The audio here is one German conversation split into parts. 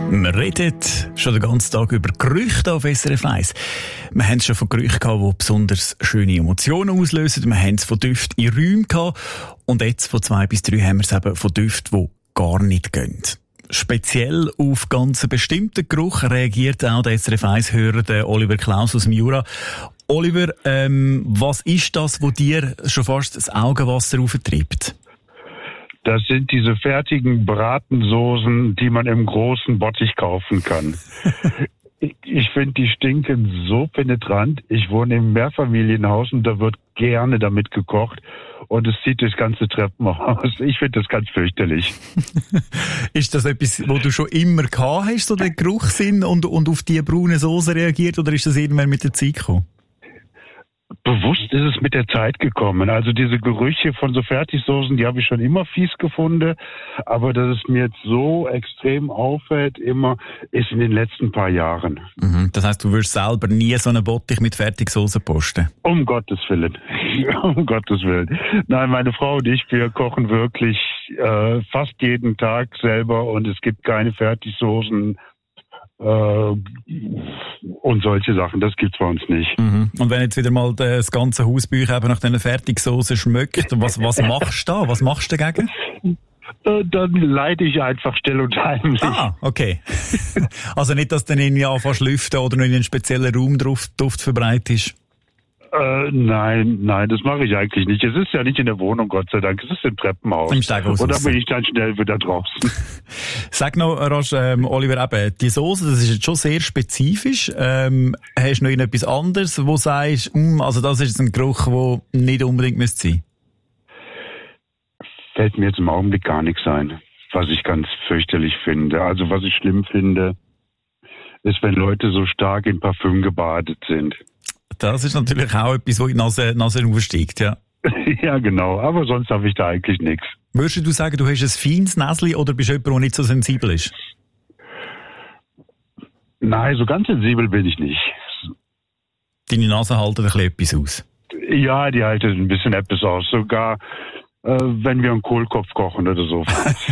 Wir reden schon den ganzen Tag über Gerüchte auf SRF 1. Wir haben es schon von Gerüchten gehabt, die besonders schöne Emotionen auslösen. Wir haben es von Düften in Räumen gehabt. Und jetzt von 2 bis 3 haben wir es eben von Düften, die gar nicht gehen. Speziell auf ganz einen bestimmten Geruch reagiert auch der SRF 1-Hörer Oliver Klaus aus dem Jura. Oliver, was ist das, was dir schon fast das Augenwasser auftreibt? Das sind diese fertigen Bratensoßen, die man im großen Bottich kaufen kann. Ich finde, die stinken so penetrant. Ich wohne im Mehrfamilienhaus und da wird gerne damit gekocht und es zieht durchs ganze Treppenhaus. Ich finde das ganz fürchterlich. Ist das etwas, wo du schon immer gehabt hast, so den Geruchssinn und auf die braune Soße reagiert, oder ist das irgendwann mit der Zeit gekommen? Bewusst ist es mit der Zeit gekommen. Also diese Gerüche von so Fertigsoßen, die habe ich schon immer fies gefunden. Aber dass es mir jetzt so extrem auffällt, ist in den letzten paar Jahren. Mhm. Das heisst, du würdest selber nie so einen Bottich mit Fertigsoßen posten? Um Gottes Willen. Um Gottes Willen. Nein, meine Frau und ich, wir kochen wirklich fast jeden Tag selber und es gibt keine Fertigsoßen. Und solche Sachen, das gibt's bei uns nicht. Mhm. Und wenn jetzt wieder mal das ganze Haus bei euch eben nach diesen Fertigsoßen schmeckt, was machst du da? Was machst du dagegen? Dann leite ich einfach still und heimlich. Ah, okay. Also nicht, dass du dann irgendwie anfängst lüften oder noch in einen speziellen Raum Duft verbreitest? Nein, das mache ich eigentlich nicht. Es ist ja nicht in der Wohnung, Gott sei Dank. Es ist im Treppenhaus. Im Steckhaus. Und dann bin ich dann schnell wieder draußen. Sag noch, Rosch, Oliver, eben, die Soße, das ist jetzt schon sehr spezifisch. Hast du noch etwas anderes, wo du sagst, also das ist ein Geruch, der nicht unbedingt sein müsste? Fällt mir jetzt im Augenblick gar nichts ein, was ich ganz fürchterlich finde. Also was ich schlimm finde, ist, wenn Leute so stark in Parfüm gebadet sind. Das ist natürlich auch etwas, was in die Nase aufsteigt, ja. Ja, genau. Aber sonst habe ich da eigentlich nichts. Würdest du sagen, du hast ein feines Näschen oder bist du jemand, der nicht so sensibel ist? Nein, so ganz sensibel bin ich nicht. Deine Nase haltet ein bisschen etwas aus? Ja, die haltet ein bisschen etwas aus. Sogar wenn wir einen Kohlkopf kochen oder so.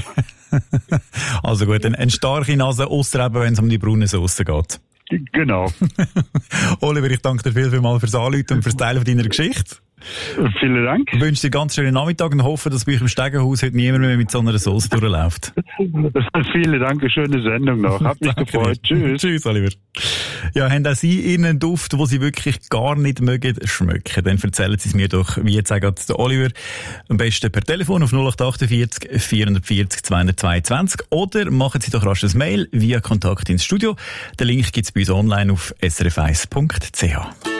Also gut, eine starke Nase, ausser eben, wenn es um die braune Sauce geht. Genau. Oliver, ich danke dir vielmals fürs Anrufen und fürs Teilen deiner Geschichte. Vielen Dank. Ich wünsche dir einen ganz schönen Nachmittag und hoffe, dass bei euch im Stegenhaus heute niemand mehr mit so einer Sauce durchläuft. Vielen Dank, eine schöne Sendung noch. Hat mich gefreut. Tschüss. Tschüss, Oliver. Ja, haben auch Sie einen Duft, den Sie wirklich gar nicht mögen schmecken? Dann erzählen Sie es mir doch, wie jetzt sagt der Oliver, am besten per Telefon auf 0848 440 222 oder machen Sie doch rasch ein Mail via Kontakt ins Studio. Den Link gibt es bei uns online auf srf1.ch.